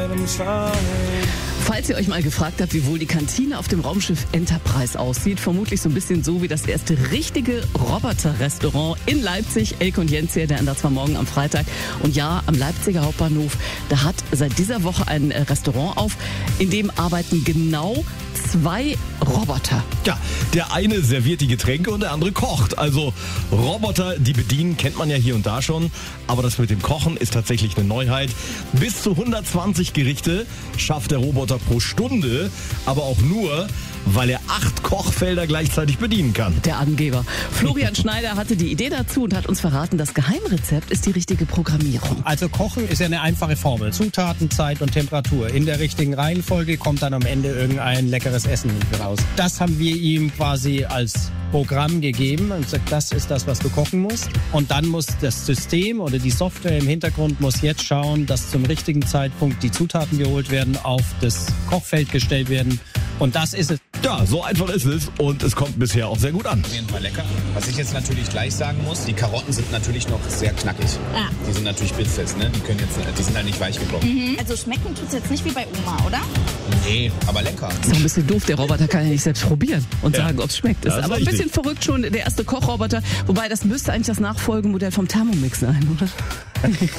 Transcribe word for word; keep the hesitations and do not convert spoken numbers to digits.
Falls ihr euch mal gefragt habt, wie wohl die Kantine auf dem Raumschiff Enterprise aussieht, vermutlich so ein bisschen so wie das erste richtige Roboter-Restaurant in Leipzig. Elke und Jens hier, der ändert zwar morgen am Freitag. Und ja, am Leipziger Hauptbahnhof, da hat seit dieser Woche ein Restaurant auf, in dem arbeiten genau zwei Roboter. Ja, der eine serviert die Getränke und der andere kocht. Also Roboter, die bedienen, kennt man ja hier und da schon. Aber das mit dem Kochen ist tatsächlich eine Neuheit. Bis zu hundertzwanzig Gerichte schafft der Roboter pro Stunde, aber auch nur, weil er acht Kochfelder gleichzeitig bedienen kann. Der Angeber. Florian Schneider hatte die Idee dazu und hat uns verraten, das Geheimrezept ist die richtige Programmierung. Also Kochen ist ja eine einfache Formel. Zutaten, Zeit und Temperatur. In der richtigen Reihenfolge kommt dann am Ende irgendein leckeres Essen raus. Das haben wir ihm quasi als Programm gegeben und gesagt, das ist das, was du kochen musst. Und dann muss das System oder die Software im Hintergrund muss jetzt schauen, dass zum richtigen Zeitpunkt die Zutaten geholt werden, auf das Kochfeld gestellt werden. Und das ist es. Ja, so einfach ist es und es kommt bisher auch sehr gut an. Auf jeden Fall lecker. Was ich jetzt natürlich gleich sagen muss, die Karotten sind natürlich noch sehr knackig. Ah. Die sind natürlich bissfest, ne? Die können jetzt, die sind halt nicht weich gebrochen. Mhm. Also schmecken tut's jetzt nicht wie bei Oma, oder? Nee, aber lecker. Ist doch ein bisschen doof, der Roboter kann ja nicht selbst probieren und Ja. sagen, ob es schmeckt. Ist Das ist aber ein richtig. bisschen verrückt schon, der erste Kochroboter. Wobei, das müsste eigentlich das Nachfolgemodell vom Thermomix sein, oder?